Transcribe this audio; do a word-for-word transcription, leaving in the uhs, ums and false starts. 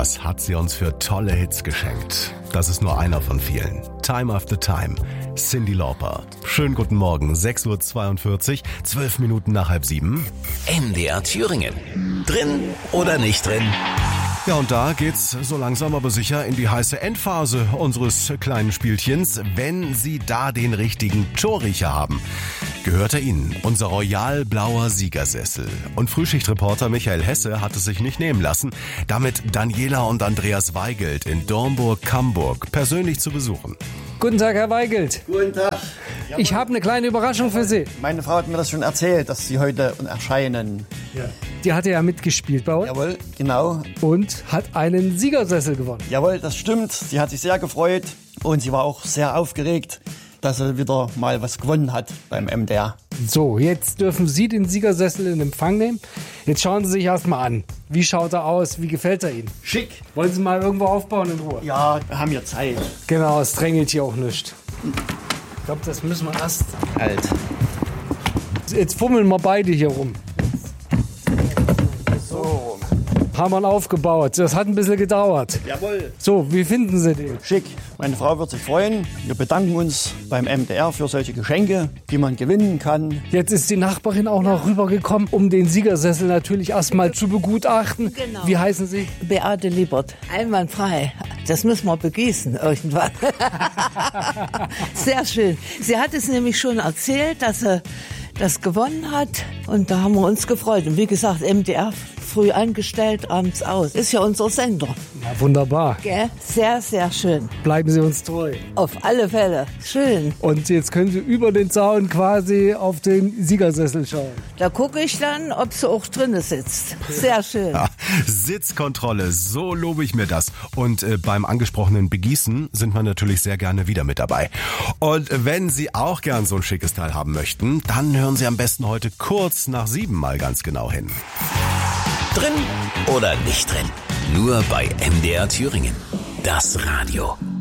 Was hat sie uns für tolle Hits geschenkt? Das ist nur einer von vielen. Time After Time, Cyndi Lauper. Schönen guten Morgen, sechs Uhr zweiundvierzig, zwölf Minuten nach halb sieben. M D R Thüringen. Drin oder nicht drin? Ja, und da geht's so langsam aber sicher in die heiße Endphase unseres kleinen Spielchens. Wenn Sie da den richtigen Torriecher haben, gehört er Ihnen, unser royal blauer Siegersessel. Und Frühschichtreporter Michael Hesse hat es sich nicht nehmen lassen, damit Daniela und Andreas Weigelt in Dornburg-Camburg persönlich zu besuchen. Guten Tag, Herr Weigelt. Guten Tag. Ich habe eine kleine Überraschung für Sie. Meine Frau hat mir das schon erzählt, dass Sie heute erscheinen. Ja. Die hatte ja mitgespielt bei uns. Jawohl, genau. Und hat einen Siegersessel gewonnen. Jawohl, das stimmt. Sie hat sich sehr gefreut und sie war auch sehr aufgeregt, dass sie wieder mal was gewonnen hat beim M D R. So, jetzt dürfen Sie den Siegersessel in Empfang nehmen. Jetzt schauen Sie sich erstmal an. Wie schaut er aus? Wie gefällt er Ihnen? Schick. Wollen Sie mal irgendwo aufbauen in Ruhe? Ja, wir haben ja Zeit. Genau, es drängelt hier auch nicht. Ich glaube, das müssen wir erst... Halt. Jetzt fummeln wir beide hier rum. So. Haben wir ihn aufgebaut. Das hat ein bisschen gedauert. Jawohl. So, wie finden Sie den? Schick. Meine Frau wird sich freuen. Wir bedanken uns beim M D R für solche Geschenke, die man gewinnen kann. Jetzt ist die Nachbarin auch noch rübergekommen, um den Siegersessel natürlich erstmal zu begutachten. Genau. Wie heißen Sie? Beate Liebert. Einwandfrei. Das müssen wir begießen irgendwann. Sehr schön. Sie hat es nämlich schon erzählt, dass sie das gewonnen hat. Und da haben wir uns gefreut. Und wie gesagt, M D R früh eingestellt, abends aus. Ist ja unser Sender. Ja, wunderbar. Gell? Sehr, sehr schön. Bleiben Sie uns treu. Auf alle Fälle. Schön. Und jetzt können Sie über den Zaun quasi auf den Siegersessel schauen. Da gucke ich dann, ob sie auch drin sitzt. Sehr schön. Ja, Sitzkontrolle, so lobe ich mir das. Und äh, beim angesprochenen Begießen sind wir natürlich sehr gerne wieder mit dabei. Und wenn Sie auch gern so ein schickes Teil haben möchten, dann hören Sie am besten heute kurz nach sieben mal ganz genau hin. Drin oder nicht drin? Nur bei M D R Thüringen. Das Radio.